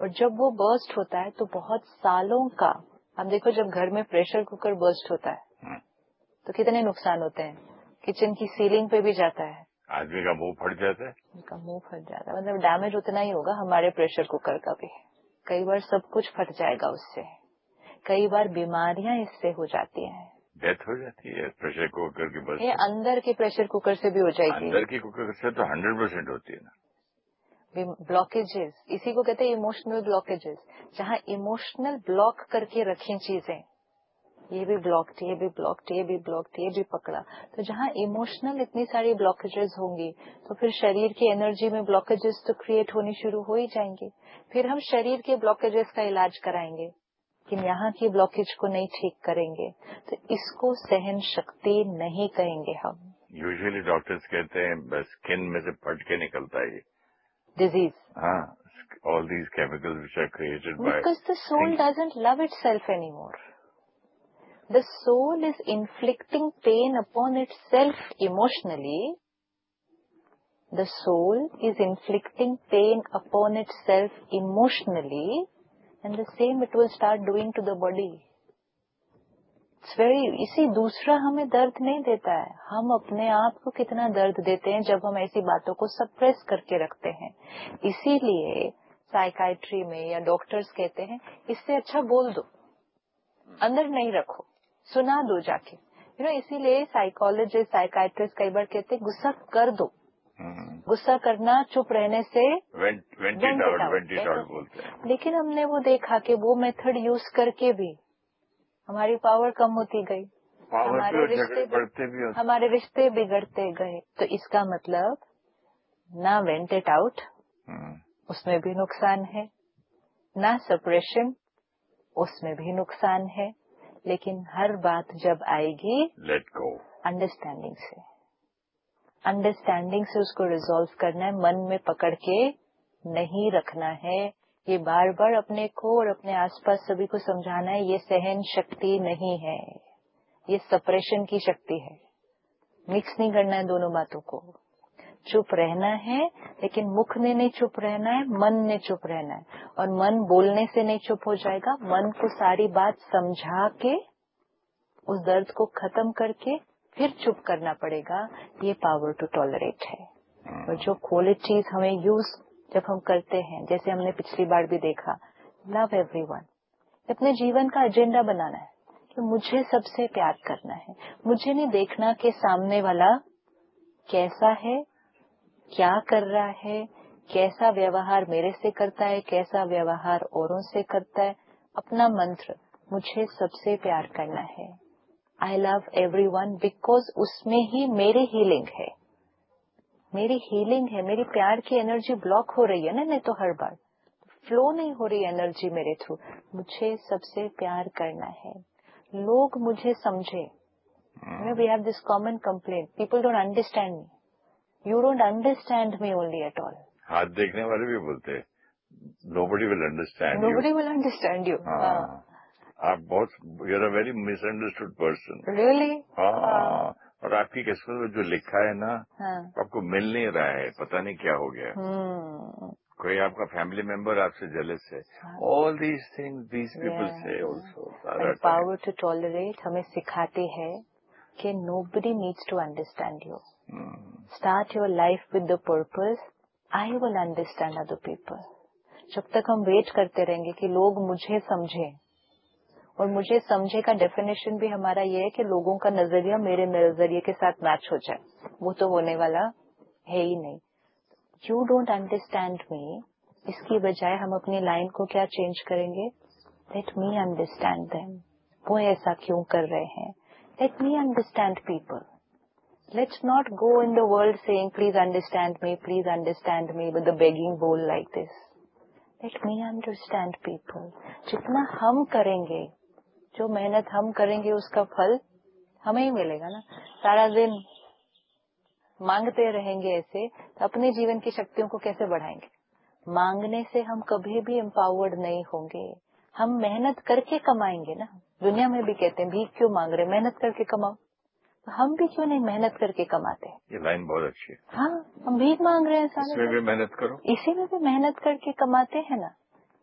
और जब वो बर्स्ट होता है तो बहुत सालों का, अब देखो जब घर में प्रेशर कुकर बर्स्ट होता है तो कितने नुकसान होते हैं, किचन की सीलिंग पे भी जाता है, आदमी का मुंह फट जाता है, उनका मुंह फट जाता है, मतलब डैमेज उतना ही होगा हमारे प्रेशर कुकर का भी। कई बार सब कुछ फट जाएगा उससे, कई बार बीमारियां इससे हो जाती हैं, डेथ हो जाती है प्रेशर कुकर की वजह ये से। अंदर के प्रेशर कुकर से भी हो जाएगी। अंदर की कुकर से तो 100% होती है ना। ब्लॉकेजेस, इसी को कहते हैं इमोशनल ब्लॉकेजेस, जहाँ इमोशनल ब्लॉक करके रखें चीजें, ये भी ब्लॉक्ड, ये भी ब्लॉक्ड, ये भी ब्लॉक्ड, ये भी पकड़ा, तो जहाँ इमोशनल इतनी सारी ब्लॉकेजेस होंगी तो फिर शरीर की एनर्जी में ब्लॉकेजेस तो क्रिएट होनी शुरू हो ही जाएंगी। फिर हम शरीर के ब्लॉकेजेस का इलाज कराएंगे, लेकिन यहाँ की ब्लॉकेज को नहीं ठीक करेंगे तो इसको सहन शक्ति नहीं कहेंगे हम। यूजुअली डॉक्टर्स कहते हैं स्किन में से फट के निकलता है डिजीज, हाँ, all these chemicals which are created by, because the soul doesn't love itself anymore. The soul is inflicting pain upon itself emotionally. The soul is inflicting pain upon itself emotionally, and the same it will start doing to the body. It's very, इसी दूसरा हमें दर्द नहीं देता है, हम अपने आप को कितना दर्द देते हैं जब हम ऐसी बातों को सप्रेस करके रखते हैं। इसीलिए साइकाइट्री में या डॉक्टर्स कहते हैं इससे अच्छा बोल दो, अंदर नहीं रखो, सुना दो जाके, इसीलिए साइकोलॉजिस्ट साइकाइट्रिस्ट कई बार कहते हैं गुस्सा कर दो। गुस्सा करना चुप रहने से वेंट इट आउट बोलते हैं। लेकिन हमने वो देखा कि वो मेथड यूज करके भी हमारी पावर कम होती गई, हमारे रिश्ते बिगड़ते गए। तो इसका मतलब ना वेंट इट आउट, उसमें भी नुकसान है, ना सप्रेशन, उसमें भी नुकसान है, लेकिन हर बात जब आएगी लेट गो, अंडरस्टैंडिंग से उसको रिजॉल्व करना है, मन में पकड़ के नहीं रखना है। ये बार बार अपने को और अपने आसपास सभी को समझाना है, ये सहन शक्ति नहीं है, ये सप्रेशन की शक्ति है। मिक्स नहीं करना है दोनों बातों को। चुप रहना है, लेकिन मुख ने नहीं चुप रहना है, मन ने चुप रहना है। और मन बोलने से नहीं चुप हो जाएगा, मन को सारी बात समझा के उस दर्द को खत्म करके फिर चुप करना पड़ेगा। ये पावर टू टॉलरेट है। और जो क्वालिटीज हमें यूज जब हम करते हैं, जैसे हमने पिछली बार भी देखा, लव एवरीवन, अपने जीवन का एजेंडा बनाना है कि मुझे सबसे प्यार करना है। मुझे नहीं देखना कि सामने वाला कैसा है, क्या कर रहा है, कैसा व्यवहार मेरे से करता है, कैसा व्यवहार औरों से करता है। अपना मंत्र, मुझे सबसे प्यार करना है, आई लव एवरीवन, बिकॉज उसमें ही मेरी हीलिंग है, मेरी हीलिंग है। मेरी प्यार की एनर्जी ब्लॉक हो रही है ना, नहीं तो हर बार फ्लो नहीं हो रही एनर्जी मेरे थ्रू। मुझे सबसे प्यार करना है, लोग मुझे समझे। We have this common complaint, people don't understand me, you don't understand me only at all. हाथ देखने वाले भी बोलते हैं nobody will understand you, nobody will understand you. आप बहुत, you are a very misunderstood person. Really? हाँ, और आपकी किस्मत में जो लिखा है ना, आपको मिल नहीं रहा है, पता नहीं क्या हो गया। कोई आपका फैमिली मेंबर आपसे जेलस है, all these things these people से आल्सो। पावर टू टॉलरेट हमें सिखाते हैं कि nobody needs to understand you. Start your life with the purpose, I will understand other people. जब तक हम वेट करते रहेंगे कि लोग मुझे समझें, और मुझे समझे का डेफिनेशन भी हमारा ये है कि लोगों का नजरिया मेरे नजरिए के साथ मैच हो जाए, वो तो होने वाला है ही नहीं। यू डोंट अंडरस्टैंड मी, इसकी बजाय हम अपनी लाइन को क्या चेंज करेंगे, लेट मी अंडरस्टैंड देम, वो ऐसा क्यों कर रहे हैं, let me understand people. Let's not go in the world saying, please understand me with a begging bowl like this. Let me understand people. जितना हम करेंगे, जो मेहनत हम करेंगे, उसका फल हमें ही मिलेगा ना। सारा दिन मांगते रहेंगे ऐसे, तो अपने जीवन की शक्तियों को कैसे बढ़ाएंगे? मांगने से हम कभी भी एम्पावर्ड नहीं होंगे। हम मेहनत करके कमाएंगे ना। दुनिया में भी कहते हैं भीख क्यों मांग रहे, मेहनत करके कमाओ। तो हम भी क्यों नहीं मेहनत करके कमाते? ये लाइन बहुत अच्छी है। हाँ, हम भीख मांग रहे हैं सारे, इसमें भी मेहनत करो, इसी में भी मेहनत करके कमाते हैं ना।